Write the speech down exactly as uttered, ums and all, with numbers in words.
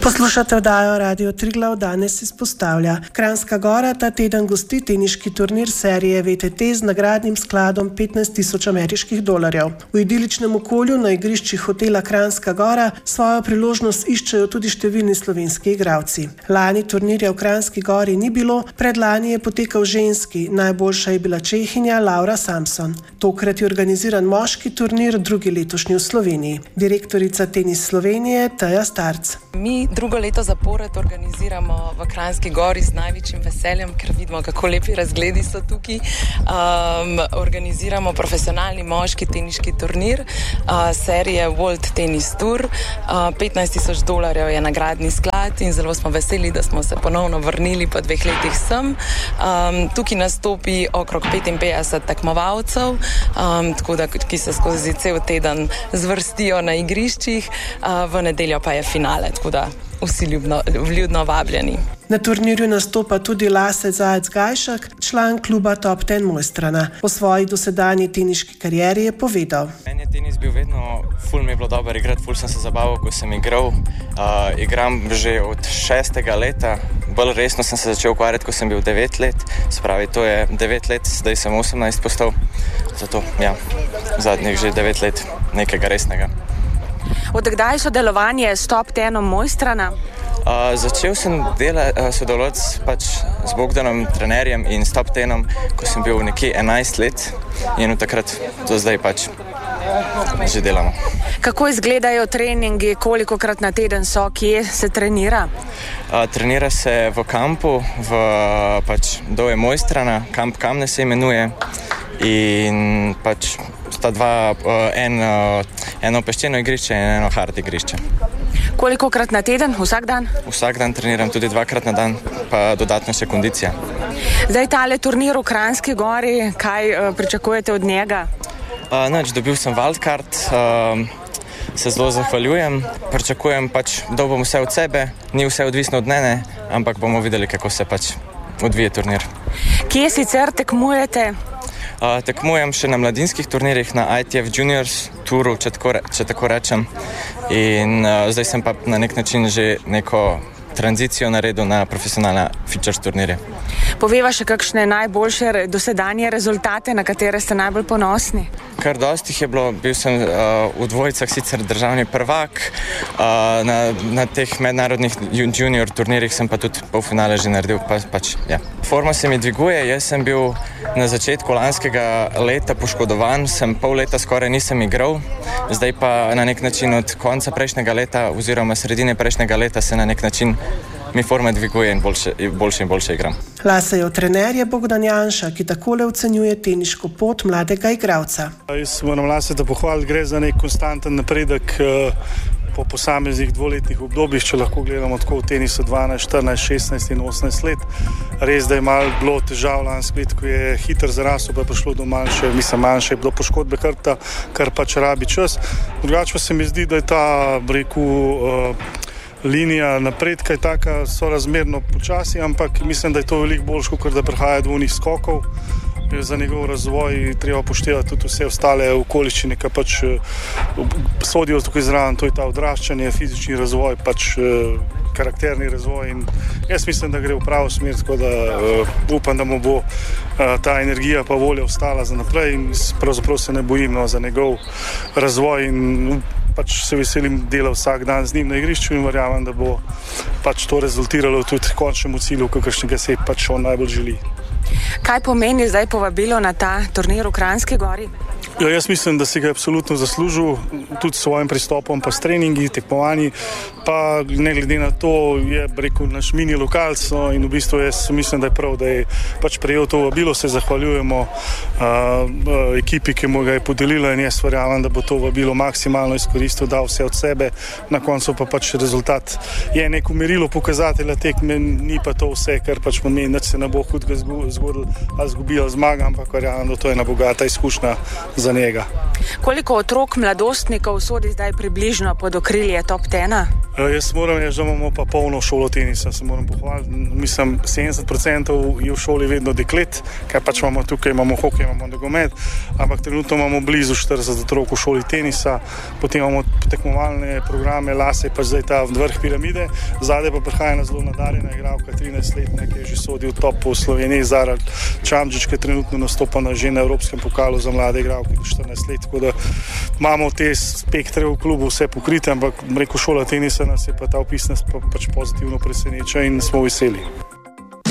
Poslušate oddajo Radio Triglav, danes izpostavlja. Kranjska Gora ta teden gosti teniški turnir serije V T T z nagradnim skladom petnajst tisoč ameriških dolarjev. V idiličnem okolju na igriščih hotela Kranjska Gora svojo priložnost iščejo tudi številni slovenski igralci. Lani turnirja v Kranjski Gori ni bilo, predlani je potekal ženski, najboljša je bila Čehinja Laura Samson. Tokrat je organiziran moški turnir, drugi letošnji v Sloveniji. Direktorica Tenis Slovenije Teja Starc. Mi drugo leto zapored organiziramo v Kranjski Gori z največjim veseljem, ker vidimo, kako lepi razgledi so tukaj. Um, organiziramo profesionalni moški teniški turnir, uh, serije World Tennis Tour. Uh, petnajst tisoč dolarjev je nagradni sklad in zelo smo veseli, da smo se ponovno vrnili po dveh letih sem. Um, tukaj nastopi okrog petinpetdeset tekmovalcev, um, tako da, ki se skozi cel teden zvrstijo na igriščih, uh, v nedeljo pa je finale. Tako da vsi ljubno, vljudno vabljeni. Na turnirju nastopa tudi Lase Zajec-Gajšek, član kluba Top Ten Mojstrana. O svoji dosedanji teniški karieri je povedal. Meni je tenis bil vedno, ful mi je bilo dobro igrati, ful sem se zabaval, ko sem igral. Uh, igram že od šestega leta, bolj resno sem se začel ukvarjati, ko sem bil devet let. Spravi, to je devet let, zdaj sem osemnajst postal. Zato, ja, zadnjih že devet let nekega resnega. Od kdaj sodelovanje s Top Tenom Mojstrana? Uh, začel sem dela, uh, sodelovati pač z Bogdanom, trenerjem in s Top Tenom, ko sem bil nekje enajst let in od takrat do zdaj pač že delamo. Kako izgledajo treningi, kolikokrat na teden so, kje se trenira? Uh, trenira se v kampu, v pač Dole Mojstrana, kamp Kamne se imenuje in pač sta dva, uh, en, uh, eno peščeno igrišče in eno hard igrišče. Kolikokrat na teden, vsak dan? Vsak dan treniram, tudi dvakrat na dan, pa dodatno še kondicija. Zdaj tale turnir v Kranjski Gori, kaj uh, pričakujete od njega? Uh, Nič, dobil sem wildcard, uh, se zelo zahvaljujem, pričakujem pač, da bom vse od sebe, ni vse odvisno od mene, ampak bomo videli, kako se pač odvije turnir. Kje sicer tekmujete? Uh, tekmujem še na mladinskih turnirjih, na I T F Juniors turu, če tako, re, če tako rečem. In uh, zdaj sem pa na nek način že neko tranzicijo naredil na profesionalne features turnirje. Poveva še kakšne najboljše dosedanje rezultate, na katere ste najbolj ponosni? Kar dosti jih je bilo, bil sem uh, v dvojicah sicer državni prvak, uh, na, na teh mednarodnih junior turnirjih sem pa tudi polfinale že naredil, pa, pač, ja. Forma se mi dviguje, jaz sem bil na začetku lanskega leta poškodovan, sem pol leta skoraj nisem igral, zdaj pa na nek način od konca prejšnjega leta oziroma sredine prejšnjega leta se na nek način mi forma dviguje in boljše, boljše in boljše igram. Lasejev trener je Bogdan Janša, ki takole ocenjuje teniško pot mladega igralca. Jaz moram Lase da pohvaliti, gre za nek konstanten napredek po posameznih dvoletnih obdobjih, če lahko gledamo tako v tenisu dvanajst, štirinajst, šestnajst in osemnajst let. Res, da je malo bilo težav lansko let, ko je hiter zarasel, pa je prišlo do manjše, mislim, manjše, do poškodbe hrbta, kar pač rabi čas. Drugače pa se mi zdi, da je ta, rekel, uh, linija napredka je taka sorazmerno počasi, ampak mislim, da je to veliko boljše, kot da prihaja do unih skokov. Za njegov razvoj treba upoštevati tudi vse ostale okoliščine, ki pač sodijo tukaj zraven, to je ta odraščanje, fizični razvoj, pač karakterni razvoj in jaz mislim, da gre v pravo smer, tako da uh, upam, da mu bo uh, ta energija pa volja ostala za naprej in pravzaprav se ne bojim no, za njegov razvoj in pač se veselim dela vsak dan z njim na igrišču in verjamem, da bo pač to rezultiralo tudi končnemu cilju, kakršnega se pač on najbolj želi. Kaj pomeni zdaj povabilo na ta turnir v Kranjski Gori? Ja, jaz mislim, da si ga absolutno zaslužil, tudi s svojim pristopom, pa s treningi, tekmovanji, pa ne glede na to je, rekel, naš mini lokalc, no, in v bistvu jaz mislim, da je prav, da je pač prejel to vabilo, se zahvaljujemo uh, uh, ekipi, ki mu ga je podelila in jaz verjamem, da bo to vabilo maksimalno izkoristil, dal vse od sebe, na koncu pa pač rezultat je neko merilo pokazatelja tekme, ni pa to vse, kar pač pomeni, da se ne bo hudega zgodil, ali zgubi, ali zmaga, ampak verjamem, da to je ena bogata izkušnja za njega. Koliko otrok, mladostnikov sodi zdaj približno pod okrilje Top Tena? Jaz moram reči, da imamo pa polno šolo tenisa, se moram pohvaliti. Mislim, sedemdeset procentov je v šoli vedno deklet, kaj pač imamo tukaj, imamo hokej, imamo nogomet, ampak trenutno imamo blizu štirideset otrok v šoli tenisa, potem imamo tekmovalne programe, Lase je pač zdaj ta vrh piramide, zadaj pa prihaja na zelo nadarjena igralka, trinajstletna, ki je že sodi v top v Sloveniji, Zara Čamdžič, ki je trenutno nastopana že na Evropskem pokalu za mlade igralke do štirinajst let, tako da imamo te spektre v klubu vse pokrite, ampak rekel šola tenisa nas je pa ta opis nas pa pač pozitivno preseneča in smo veseli.